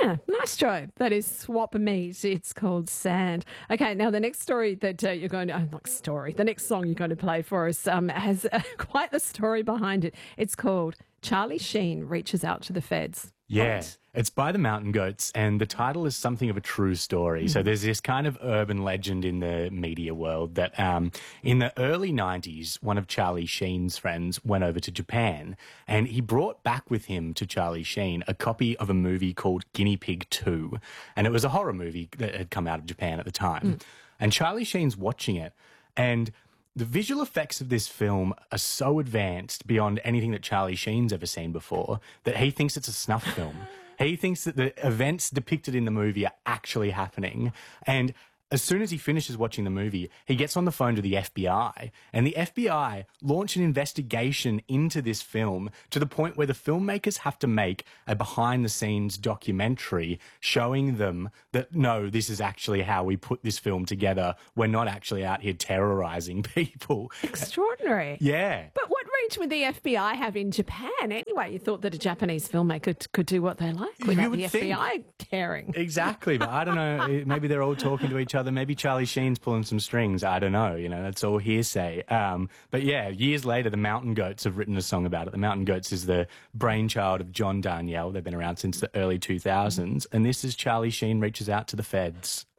Yeah, nice joke. That is swap meat. It's called Sand. Okay, now the next story that you're going to, not story, the next song you're going to play for us has quite the story behind it. It's called Charlie Sheen Reaches Out to the Feds. Yeah, What? it's by the Mountain Goats, and the title is something of a true story. So there's this kind of urban legend in the media world that in the early 90s, one of Charlie Sheen's friends went over to Japan, and he brought back with him to Charlie Sheen a copy of a movie called Guinea Pig 2, and it was a horror movie that had come out of Japan at the time. And Charlie Sheen's watching it, and the visual effects of this film are so advanced beyond anything that Charlie Sheen's ever seen before that he thinks it's a snuff film. He thinks that the events depicted in the movie are actually happening. And as soon as he finishes watching the movie, he gets on the phone to the FBI, and the FBI launch an investigation into this film to the point where the filmmakers have to make a behind-the-scenes documentary showing them that, no, this is actually how we put this film together. We're not actually out here terrorizing people. Extraordinary. Yeah. But what reach would the FBI have in Japan anyway? You thought that a Japanese filmmaker could do what they like without would the think. FBI caring. Exactly, but I don't know. Maybe they're all talking to each other. Maybe Charlie Sheen's pulling some strings. I don't know. You know, that's all hearsay. But yeah, years later, the Mountain Goats have written a song about it. The Mountain Goats is the brainchild of John Darnielle. They've been around since the early 2000s. And this is Charlie Sheen Reaches Out to the Feds.